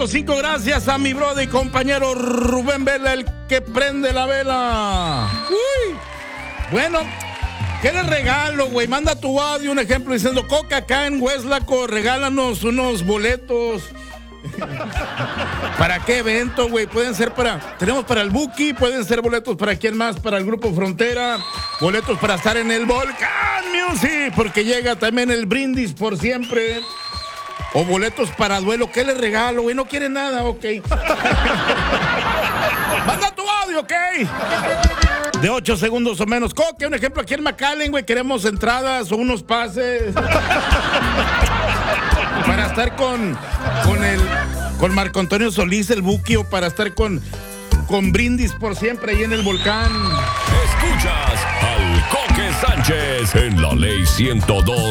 100.5, gracias a mi brother y compañero Rubén Vela, el que prende la vela. Uy. Bueno, ¿qué le regalo, güey? Manda tu audio, un ejemplo diciendo, Coca, acá en Hueslaco, regálanos unos boletos. ¿Para qué evento, güey? Pueden ser tenemos para el Buki, pueden ser boletos para quién más, para el Grupo Frontera, boletos para estar en el Volcán Music, porque llega también el Brindis por siempre, o boletos para duelo. ¿Qué le regalo, güey? No quiere nada, ok. Manda tu audio, ok. De 8 segundos o menos. Coque, un ejemplo aquí en McAllen, güey, queremos entradas o unos pases para estar con Marco Antonio Solís, el Buki, o para estar con Brindis por siempre ahí en el Volcán. Escuchas al Coque Sánchez en la Ley 102.